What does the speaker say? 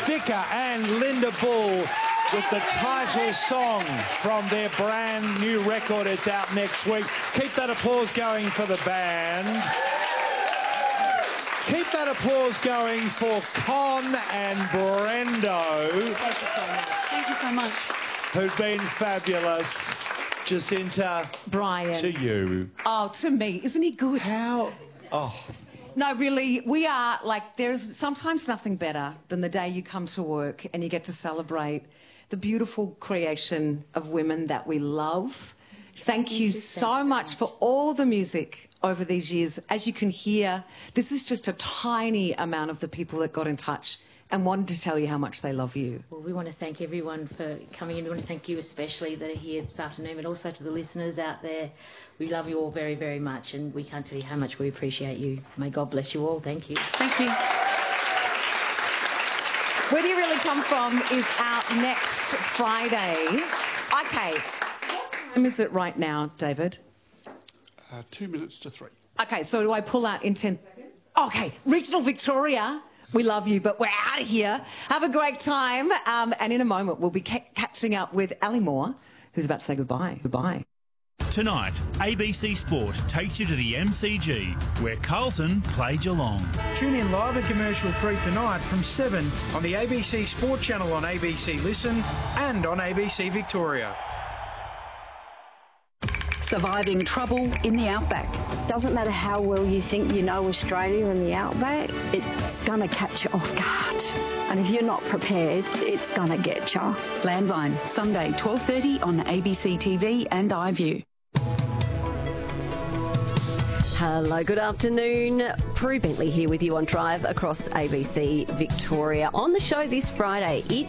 Vicar and Linda Bull with the title song from their brand new record. It's out next week. Keep that applause going for the band. Keep that applause going for Con and Brendo. Thank you so much. Thank you so much. Who've been fabulous. Jacinta, Brian. to you. Oh, to me. Isn't he good? How? Oh. No, really, we are, like, there's sometimes nothing better than the day you come to work and you get to celebrate the beautiful creation of women that we love. Thank you so much for all the music over these years. As you can hear, this is just a tiny amount of the people that got in touch and wanted to tell you how much they love you. Well, we want to thank everyone for coming in. We want to thank you especially that are here this afternoon, but also to the listeners out there. We love you all very, very much, and we can't tell you how much we appreciate you. May God bless you all. Thank you. Thank you. Where Do You Really Come From is out next Friday. Okay, what time is it right now, David? 2 minutes to 3. Okay, so do I pull out in 10 seconds? Okay, Regional Victoria, we love you, but we're out of here. Have a great time. And in a moment, we'll be catching up with Ali Moore, who's about to say goodbye. Goodbye. Tonight, ABC Sport takes you to the MCG, where Carlton play Geelong. Tune in live and commercial-free tonight from 7 on the ABC Sport channel on ABC Listen and on ABC Victoria. Surviving trouble in the outback. Doesn't matter how well you think you know Australia and the outback, it's going to catch you off guard. And if you're not prepared, it's going to get you. Landline, Sunday 12:30 on ABC TV and iView. Hello, good afternoon. Prue Bentley here with you on Drive across ABC Victoria. On the show this Friday, it